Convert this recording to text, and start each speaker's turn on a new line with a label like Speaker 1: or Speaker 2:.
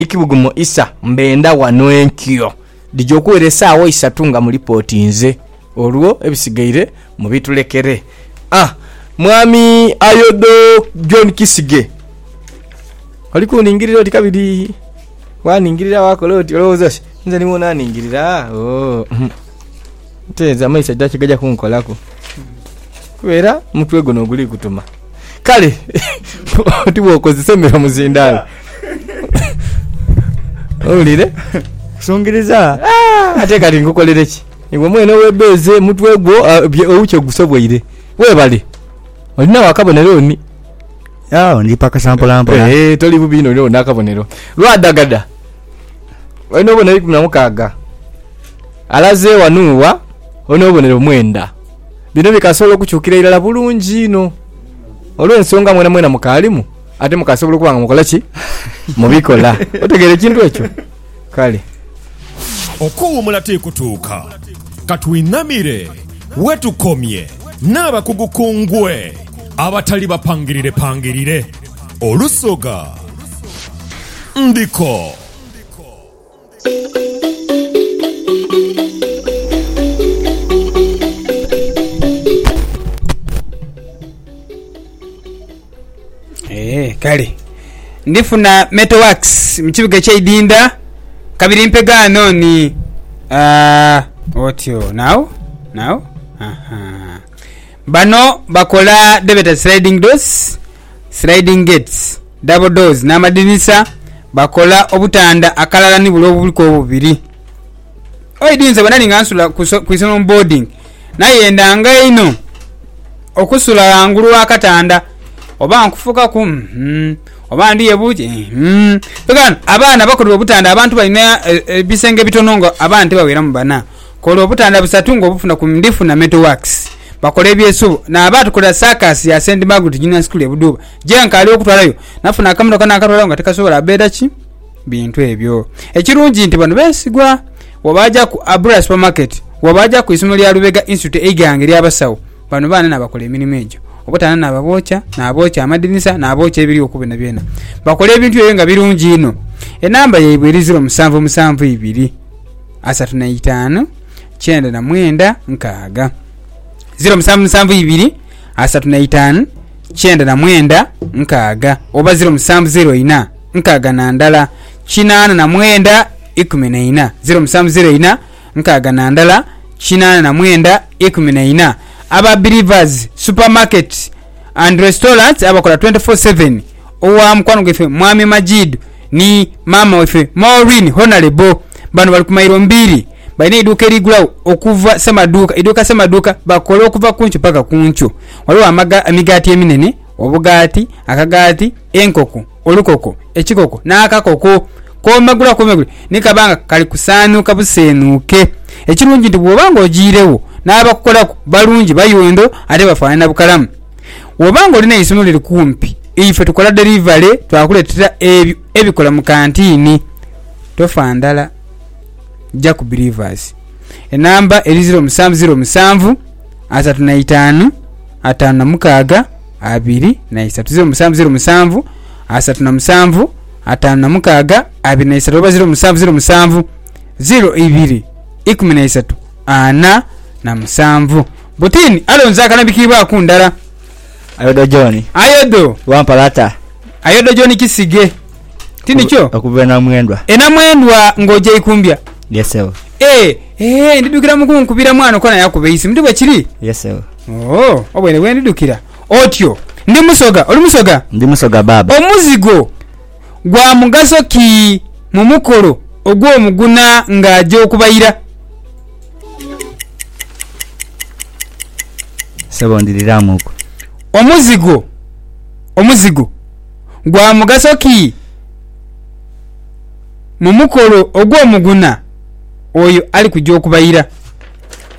Speaker 1: ikibugumo isa mbenda wano enkyo dijokuweresa awo isatunga mu report nze olwo ebisigaire mu bitulekere. Mwami Ayodo John Kisige aliko ningirira oti kabiri waningirira wakola oti olowooza nze niwo naningirira teza maisha dakigaja kunkolako kubera mutwe gono guli kutuma kale tiwo okozisemera muzindalo olire
Speaker 2: kusongeriza
Speaker 1: ate kali ngukolere ki iwe mwene webeze mutwe gwo ouche gusobweire webale olina wakabonero ni
Speaker 2: ndi paka sample
Speaker 1: toli bubino lyo nakabonero lwadagada wano bonero 16 alaze wanuwa ono bonero mwenda bino bikasobola okukyukira irala bulungi no olw'ensonga mwena mukalimu ate mukasobola okubanga mukola ki mubikola otegere kintu ekyo kale
Speaker 3: okuwumula tekutuuka katwinamire wetukomye n'abakugu kungwe abatali bapangirire olusoga ndiko
Speaker 4: kale ndifuna Metalworks mkibuga ky'Idinda kabiri mpegano ni otyo now bano bakola debeta sliding doors, sliding gates, double doors n'amadinisa bakola obutanda akalala ni bulo obuliko obubiri oidinza banani ngansula kuisoma boarding naye endanga ino okusula angulu akatanda oba nkufuka ku oba ndiye buti pegano abana bakola obutanda abantu balina bisenge bitonongo abantu bawera mu bana kola obutanda busatungo obufuna ku ndifuna Metalworks bakola ebyesubo na abantu kola circus ya St Margaret Junior School ebuduba jenkali okutwalayo nafuna akamiro kana akatwala nga tekasobola beda ki bintu ebyo ekirungi nti bano besigwa wabaja ku Abura Supermarket wabaja ku isomo lya Lubega Institute egange lya basawo bano bana nabakola emirimu egyo obutana nababocha nabocha amadinisa nabocha ebiri okubena byena bakola ebintu ebyo nga birungi ino enamba yeibwe eri 0772 395 9 nkaaga 0772 395 9 nkaaga oba 0704 nkaaga na ndala 89 14 0704 nkaaga na ndala 89 14 aba Believers Supermarket and Restaurants abakola 24/7 owa mkwano gefe Mwami Majid ni mama wefe Maureen Honorable bano bali ku mairo 2 baina iduka erigula okuva semaduka iduka semaduka bakola okuva kunchu paka kunchu waliwo amigati eminene obugati akagati enkoko olukoko ekikoko n'akakoko komagula nikabanga kali kusanuka busenuke ekirungi ndi bwobanga ogirewo n'abakukola balungi bayondo ate bafaana bukalamu wobanga olina isomo liri kumpi ife tukola delivery twakuletera ebikola mu kantini tofandala Jack Believers enamba eri 0707 395 5 2 na 0707 397 5 2 0707 02 13 na musanvu butini alonza akalambikibwa akundala
Speaker 2: Ayodo John wampalata
Speaker 4: Ayodo John Kisige tini kyo
Speaker 2: okubena mwendwa
Speaker 4: enamwendwa ngoje ikumbya
Speaker 2: yesewo
Speaker 4: ndidukira mukunkubira mwana kona yakubeisi ndi bwe kiri
Speaker 2: yesewo
Speaker 4: obwene bwe ndidukira otyo ndi musoga oli musoga
Speaker 2: ndi musoga baba
Speaker 4: omuzigo gwa mugaso ki mu mukolo ogwo omuguna ngaje okubayira
Speaker 2: sebondiriramu uko
Speaker 4: omuzigo gwa mugaso ki mu mukolo ogwo omuguna oyo ali kujja okubayira